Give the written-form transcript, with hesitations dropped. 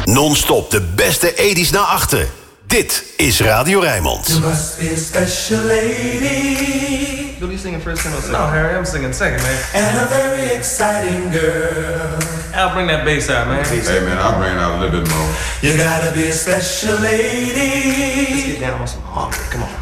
Non-stop de beste 80's naar achter. Dit is Radio Rijnmond. You must be a special lady. What are you singing first and second? No, Harry, I'm singing second, man. And a very exciting girl. I'll bring that bass out, man. Hey, man, I'll bring it out a little bit more. You gotta be a special lady. Let's get down on some harmony. Come on.